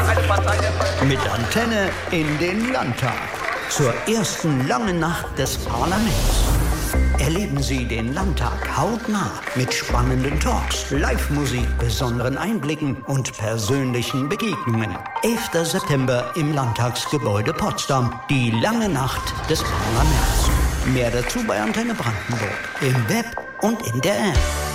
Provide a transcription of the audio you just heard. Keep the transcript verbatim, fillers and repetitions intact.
Mit Antenne in den Landtag. Zur ersten langen Nacht des Parlaments. Erleben Sie den Landtag hautnah mit spannenden Talks, Live-Musik, besonderen Einblicken und persönlichen Begegnungen. elfter September im Landtagsgebäude Potsdam. Die lange Nacht des Parlaments. Mehr dazu bei Antenne Brandenburg. Im Web und in der App.